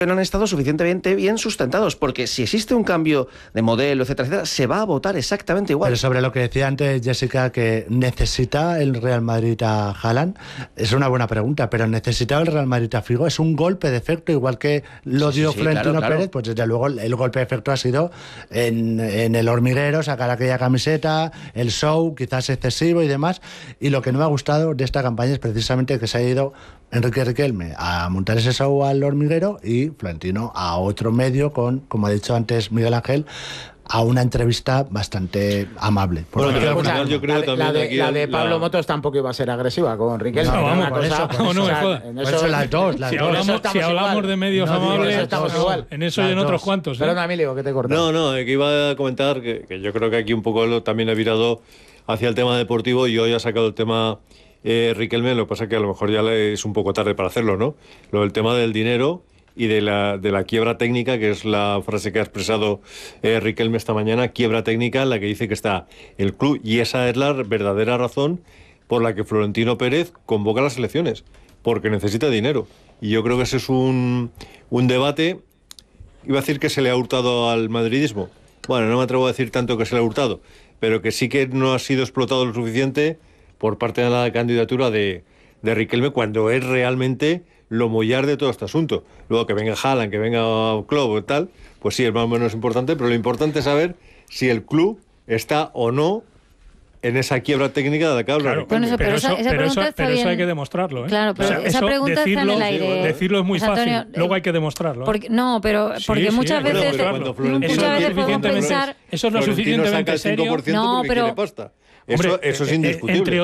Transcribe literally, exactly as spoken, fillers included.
han estado suficientemente bien sustentados, porque si existe un cambio de modelo, etcétera, etcétera, se va a votar exactamente igual. Pero sobre lo que decía antes Jessica, que necesita el Real Madrid a Haaland, es una buena pregunta, pero necesita el Real Madrid a Figo, es un golpe de efecto, igual que lo Sí, dio sí, sí, Florentino claro, claro. Pérez, pues desde luego el golpe de efecto ha sido en, en el hormiguero, sacar aquella camiseta, el show, quizás excesivo y demás, y lo que no me ha gustado de esta campaña es precisamente que se ha ido Enrique Riquelme a montar ese show al hormiguero y Florentino a otro medio con, como ha dicho antes Miguel Ángel, a una entrevista bastante amable. Bueno, Porque, pero, bueno, yo creo la de, también la de, aquí la de la... Pablo Motos tampoco iba a ser agresiva con Riquelme. No, Era vamos, una por cosa- eso, por eso. No, no me o sea, jodas. en por eso- eso las dos, las Si dos. hablamos, estamos si hablamos igual. de medios No, digo, amables, estamos no, igual. en eso Las y en otros dos. cuantos. ¿eh? Perdona, Emilio, que te he cortado. No, no, que iba a comentar que, que yo creo que aquí un poco lo, también he virado hacia el tema deportivo y hoy ha sacado el tema eh, Riquelme, lo que pasa que a lo mejor ya le es un poco tarde para hacerlo, ¿no? Lo del tema del dinero y de la, de la quiebra técnica, que es la frase que ha expresado eh, Riquelme esta mañana, quiebra técnica en la que dice que está el club, y esa es la verdadera razón por la que Florentino Pérez convoca las elecciones, porque necesita dinero. Y yo creo que ese es un, un debate, iba a decir que se le ha hurtado al madridismo. Bueno, no me atrevo a decir tanto que se le ha hurtado, pero que sí que no ha sido explotado lo suficiente por parte de la candidatura de, de Riquelme, cuando es realmente lo mollar de todo este asunto. Luego que venga Haaland, que venga Klopp y tal, pues sí, es más o menos importante, pero lo importante es saber si el club está o no en esa quiebra técnica de la que habla Claro, Riquelme. Bueno, eso- pero, pero eso, esa- esa pero, eso, pregunta está pero eso hay bien. que demostrarlo. ¿eh? Claro, pero O sea, esa eso, pregunta está en decirlo, el aire. decirlo es muy José fácil, Antonio, luego eh, hay que demostrarlo. ¿eh? Porque, no, pero Sí, porque sí, muchas bueno, veces, pero cuando muchas Florentino veces saca podemos suficientemente- pensar... Eso es lo Florentino saca suficientemente el cinco serio. por ciento No, porque pero- quiere pasta. Hombre, Eso, eso es eh, eh, indiscutible. entre